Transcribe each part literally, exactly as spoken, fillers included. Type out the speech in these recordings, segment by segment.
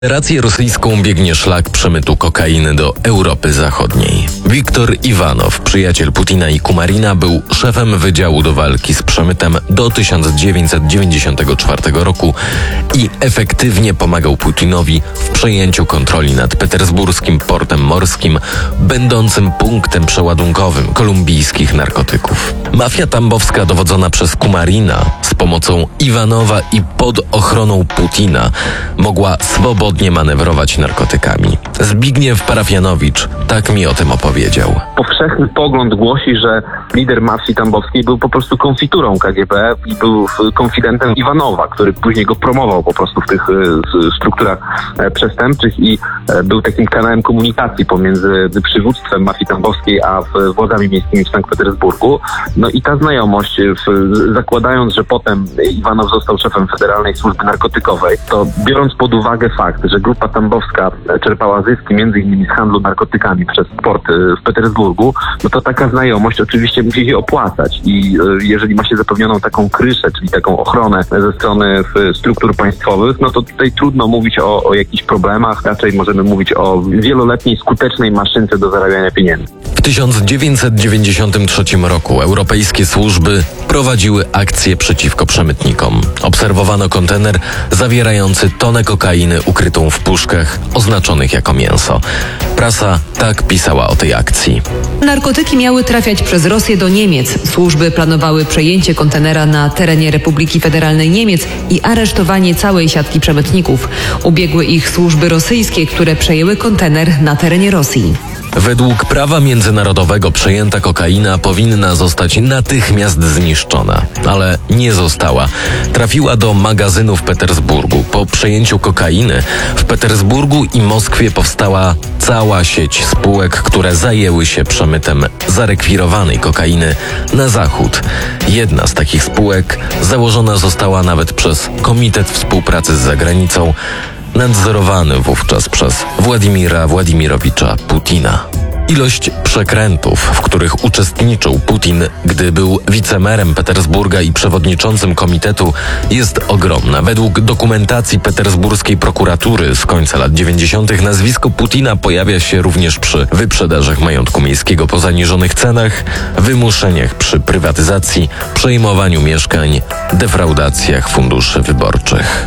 Federację Rosyjską biegnie szlak przemytu kokainy do Europy Zachodniej. Wiktor Iwanow, przyjaciel Putina i Kumarina, był szefem Wydziału do Walki z Przemytem do tysiąc dziewięćset dziewięćdziesiątego czwartego roku i efektywnie pomagał Putinowi w przejęciu kontroli nad petersburskim portem morskim, będącym punktem przeładunkowym kolumbijskich narkotyków. Mafia tambowska dowodzona przez Kumarina z pomocą Iwanowa i pod ochroną Putina mogła swobodnie manewrować narkotykami. Zbigniew Parafianowicz tak mi o tym opowiedział. Powszechny pogląd głosi, że lider mafii tambowskiej był po prostu konfiturą K G B i był konfidentem Iwanowa, który później go promował po prostu w tych strukturach przestępczych i był takim kanałem komunikacji pomiędzy przywództwem mafii tambowskiej a władzami miejskimi w Sankt Petersburgu. No i ta znajomość, zakładając, że potem Iwanow został szefem Federalnej Służby Narkotykowej, to biorąc pod uwagę fakt, że grupa tambowska czerpała zyski między innymi z handlu narkotykami przez port w Petersburgu, no to taka znajomość oczywiście musi się opłacać i jeżeli ma się zapewnioną taką kryszę, czyli taką ochronę ze strony struktur państwowych, no to tutaj trudno mówić o, o jakichś problemach, raczej możemy mówić o wieloletniej, skutecznej maszynce do zarabiania pieniędzy. W tysiąc dziewięćset dziewięćdziesiątym trzecim roku europejskie służby prowadziły akcję przeciwko przemytnikom. Obserwowano kontener zawierający tonę kokainy ukrytą w puszkach oznaczonych jako mięso. Prasa tak pisała o tej akcji. Narkotyki miały trafiać przez Rosję do Niemiec. Służby planowały przejęcie kontenera na terenie Republiki Federalnej Niemiec i aresztowanie całej siatki przemytników. Ubiegły ich służby rosyjskie, które przejęły kontener na terenie Rosji. Według prawa międzynarodowego przejęta kokaina powinna zostać natychmiast zniszczona, ale nie została. Trafiła do magazynu w Petersburgu. Po przejęciu kokainy w Petersburgu i Moskwie powstała cała sieć spółek, które zajęły się przemytem zarekwirowanej kokainy na zachód. Jedna z takich spółek założona została nawet przez Komitet Współpracy z Zagranicą, nadzorowany wówczas przez Władimira Władimirowicza Putina. Ilość przekrętów, w których uczestniczył Putin, gdy był wicemerem Petersburga i przewodniczącym komitetu, jest ogromna. Według dokumentacji petersburskiej prokuratury z końca lat dziewięćdziesiątych nazwisko Putina pojawia się również przy wyprzedażach majątku miejskiego po zaniżonych cenach, wymuszeniach przy prywatyzacji, przejmowaniu mieszkań, defraudacjach funduszy wyborczych.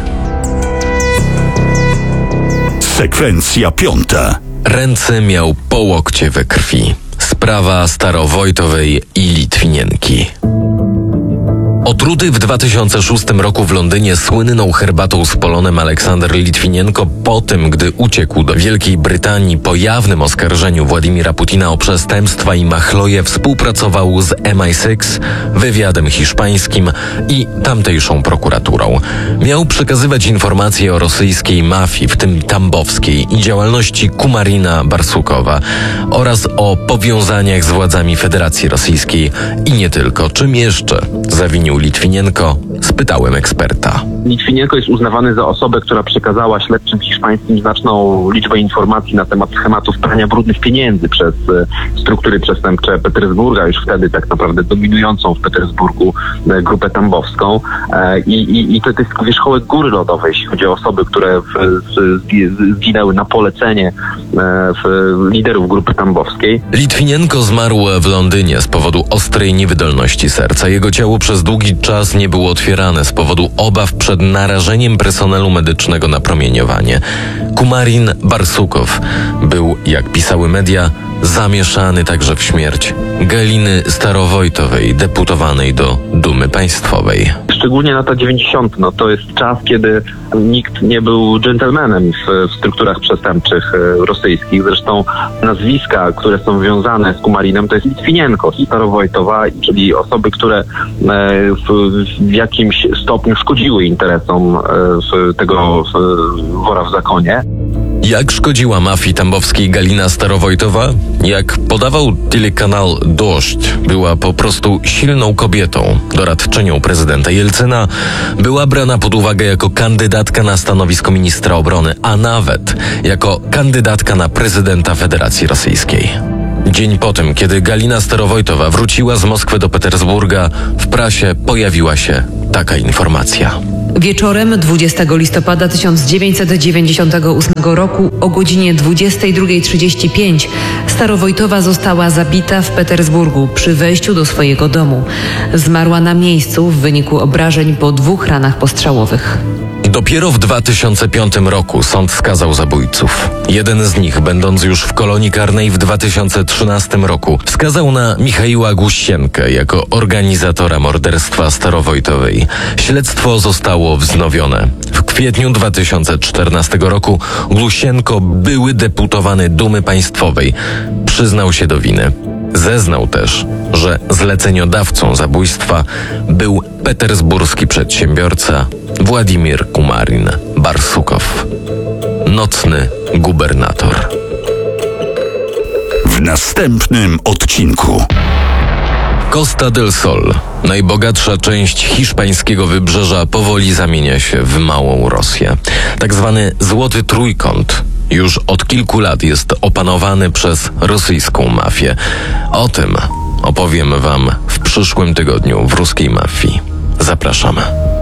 Sekwencja piąta. Ręce miał po łokcie we krwi. Sprawa Starowojtowej i Litwinienki. Otruty w dwa tysiące szóstym roku w Londynie słynną herbatą z polonem Aleksander Litwinienko po tym, gdy uciekł do Wielkiej Brytanii po jawnym oskarżeniu Władimira Putina o przestępstwa i machloje, współpracował z M I sześć, wywiadem hiszpańskim i tamtejszą prokuraturą. Miał przekazywać informacje o rosyjskiej mafii, w tym tambowskiej, i działalności Kumarina Barsukowa oraz o powiązaniach z władzami Federacji Rosyjskiej i nie tylko. Czym jeszcze zawinił Litwinienko? Spytałem eksperta. Litwinienko jest uznawany za osobę, która przekazała śledczym hiszpańskim znaczną liczbę informacji na temat schematów prania brudnych pieniędzy przez e, struktury przestępcze Petersburga, już wtedy tak naprawdę dominującą w Petersburgu e, grupę tambowską. E, i, i to jest wierzchołek góry lodowej, jeśli chodzi o osoby, które w, w, zginęły na polecenie e, w, liderów grupy tambowskiej. Litwinienko zmarł w Londynie z powodu ostrej niewydolności serca. Jego ciało przez długi czas nie było otwierane z powodu obaw przed narażeniem personelu medycznego na promieniowanie. Kumarin Barsukow był, jak pisały media, zamieszany także w śmierć Galiny Starowojtowej, deputowanej do Dumy Państwowej. Szczególnie lata dziewięćdziesiąte. No to jest czas, kiedy nikt nie był dżentelmenem w, w strukturach przestępczych e, rosyjskich. Zresztą nazwiska, które są związane z Kumarinem, to jest Litwinienko, Starowojtowa, czyli osoby, które e, w, w jakimś stopniu szkodziły interesom e, w tego w, wora w zakonie. Jak szkodziła mafii tambowskiej Galina Starowojtowa? Jak podawał telekanał Dość, była po prostu silną kobietą, doradczynią prezydenta Jelcyna, była brana pod uwagę jako kandydatka na stanowisko ministra obrony, a nawet jako kandydatka na prezydenta Federacji Rosyjskiej. Dzień po tym, kiedy Galina Starowojtowa wróciła z Moskwy do Petersburga, w prasie pojawiła się taka informacja. Wieczorem dwudziestego listopada tysiąc dziewięćset dziewięćdziesiątego ósmego roku o godzinie dwudziestej drugiej trzydzieści pięć Starowojtowa została zabita w Petersburgu przy wejściu do swojego domu. Zmarła na miejscu w wyniku obrażeń po dwóch ranach postrzałowych. Dopiero w dwa tysiące piątym roku sąd skazał zabójców. Jeden z nich, będąc już w kolonii karnej w dwa tysiące trzynastym roku, wskazał na Michaiła Gusienkę jako organizatora morderstwa Starowojtowej. Śledztwo zostało wznowione. W kwietniu dwa tysiące czternastego roku Glusienko, były deputowany Dumy Państwowej, przyznał się do winy. Zeznał też, że zleceniodawcą zabójstwa był petersburski przedsiębiorca Władimir Kumarin Barsukow, nocny gubernator. W następnym odcinku. Costa del Sol, najbogatsza część hiszpańskiego wybrzeża, powoli zamienia się w małą Rosję. Tak zwany Złoty Trójkąt już od kilku lat jest opanowany przez rosyjską mafię. O tym opowiem wam w przyszłym tygodniu w Ruskiej Mafii. Zapraszamy.